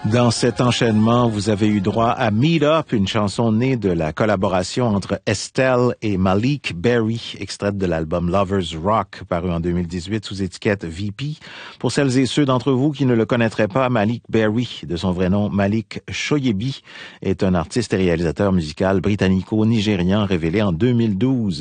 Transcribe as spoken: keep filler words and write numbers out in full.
Dans cet enchaînement, vous avez eu droit à Meet Up, une chanson née de la collaboration entre Estelle et Malik Berry, extraite de l'album Lovers Rock, paru en deux mille dix-huit sous étiquette V P. Pour celles et ceux d'entre vous qui ne le connaîtraient pas, Malik Berry, de son vrai nom Malik Shoyebi, est un artiste et réalisateur musical britannico-nigérian révélé en deux mille douze.